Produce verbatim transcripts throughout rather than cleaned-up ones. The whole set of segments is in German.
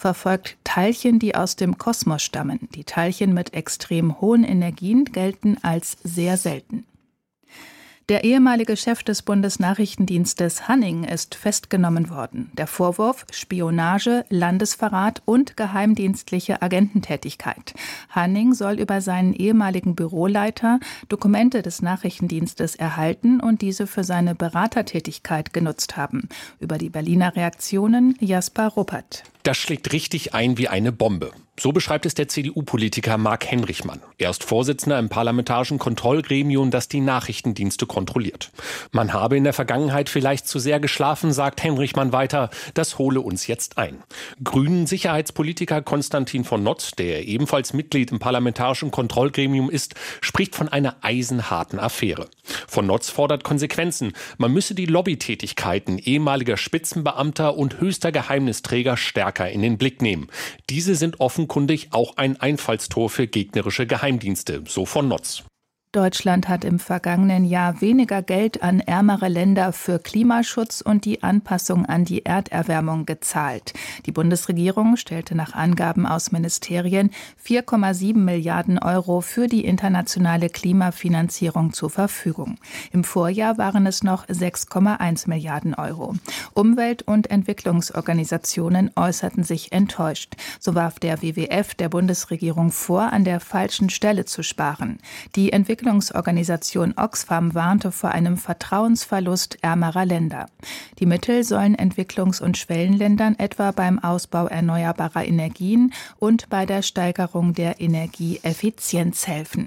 verfolgt Teilchen, die aus dem Kosmos stammen. Die Teilchen mit extrem hohen Energien gelten als sehr selten. Der ehemalige Chef des Bundesnachrichtendienstes Hanning ist festgenommen worden. Der Vorwurf: Spionage, Landesverrat und geheimdienstliche Agententätigkeit. Hanning soll über seinen ehemaligen Büroleiter Dokumente des Nachrichtendienstes erhalten und diese für seine Beratertätigkeit genutzt haben. Über die Berliner Reaktionen Jasper Ruppert. Das schlägt richtig ein wie eine Bombe. So beschreibt es der C D U-Politiker Marc Henrichmann. Er ist Vorsitzender im Parlamentarischen Kontrollgremium, das die Nachrichtendienste kontrolliert. Man habe in der Vergangenheit vielleicht zu sehr geschlafen, sagt Henrichmann weiter. Das hole uns jetzt ein. Grünen Sicherheitspolitiker Konstantin von Notz, der ebenfalls Mitglied im Parlamentarischen Kontrollgremium ist, spricht von einer eisenharten Affäre. Von Notz fordert Konsequenzen. Man müsse die Lobbytätigkeiten ehemaliger Spitzenbeamter und höchster Geheimnisträger stärker in den Blick nehmen. Diese sind offenkundig auch ein Einfallstor für gegnerische Geheimdienste, so von Notz. Deutschland hat im vergangenen Jahr weniger Geld an ärmere Länder für Klimaschutz und die Anpassung an die Erderwärmung gezahlt. Die Bundesregierung stellte nach Angaben aus Ministerien vier Komma sieben Milliarden Euro für die internationale Klimafinanzierung zur Verfügung. Im Vorjahr waren es noch sechs Komma eins Milliarden Euro. Umwelt- und Entwicklungsorganisationen äußerten sich enttäuscht. So warf der W W F der Bundesregierung vor, an der falschen Stelle zu sparen. Die Entwicklung Die Entwicklungsorganisation Oxfam warnte vor einem Vertrauensverlust ärmerer Länder. Die Mittel sollen Entwicklungs- und Schwellenländern etwa beim Ausbau erneuerbarer Energien und bei der Steigerung der Energieeffizienz helfen.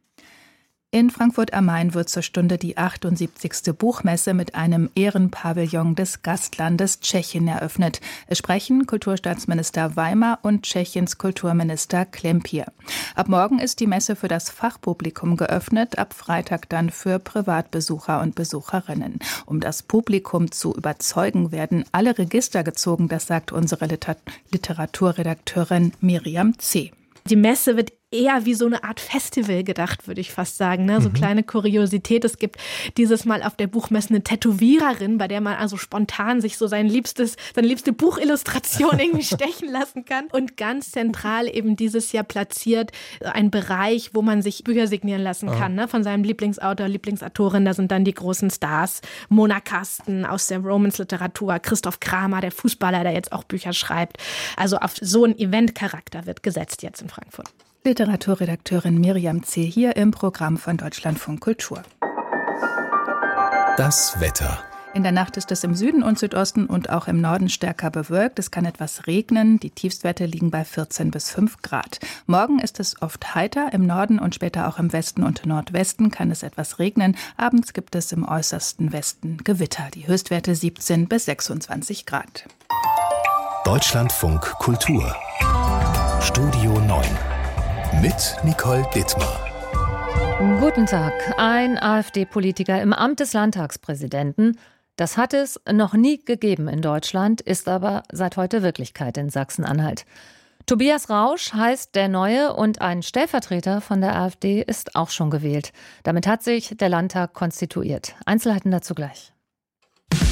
In Frankfurt am Main wird zur Stunde die achtundsiebzigste Buchmesse mit einem Ehrenpavillon des Gastlandes Tschechien eröffnet. Es sprechen Kulturstaatsminister Weimer und Tschechiens Kulturminister Klempir. Ab morgen ist die Messe für das Fachpublikum geöffnet, ab Freitag dann für Privatbesucher und Besucherinnen. Um das Publikum zu überzeugen, werden alle Register gezogen, das sagt unsere Liter- Literaturredakteurin Miriam C. Die Messe wird eher wie so eine Art Festival gedacht, würde ich fast sagen. Ne? So mhm. kleine Kuriosität. Es gibt dieses Mal auf der Buchmesse eine Tätowiererin, bei der man also spontan sich so sein liebstes, seine liebste Buchillustration irgendwie stechen lassen kann. Und ganz zentral eben dieses Jahr platziert ein Bereich, wo man sich Bücher signieren lassen kann, oh. ne? Von seinem Lieblingsautor, Lieblingsautorin. Da sind dann die großen Stars. Mona Kasten aus der Romance-Literatur, Christoph Kramer, der Fußballer, der jetzt auch Bücher schreibt. Also auf so einen Eventcharakter wird gesetzt jetzt in Frankfurt. Literaturredakteurin Miriam C. hier im Programm von Deutschlandfunk Kultur. Das Wetter. In der Nacht ist es im Süden und Südosten und auch im Norden stärker bewölkt. Es kann etwas regnen. Die Tiefstwerte liegen bei vierzehn bis fünf Grad. Morgen ist es oft heiter. Im Norden und später auch im Westen und Nordwesten kann es etwas regnen. Abends gibt es im äußersten Westen Gewitter. Die Höchstwerte siebzehn bis sechsundzwanzig Grad. Deutschlandfunk Kultur. Studio neun. Mit Nicole Dittmar. Guten Tag. Ein AfD-Politiker im Amt des Landtagspräsidenten. Das hat es noch nie gegeben in Deutschland, ist aber seit heute Wirklichkeit in Sachsen-Anhalt. Tobias Rausch heißt der Neue und ein Stellvertreter von der AfD ist auch schon gewählt. Damit hat sich der Landtag konstituiert. Einzelheiten dazu gleich.